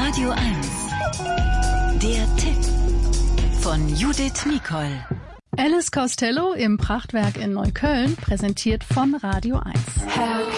Radio 1. Der Tipp von Judith Nicol. Alice Costello im Prachtwerk in Neukölln, präsentiert von Radio 1.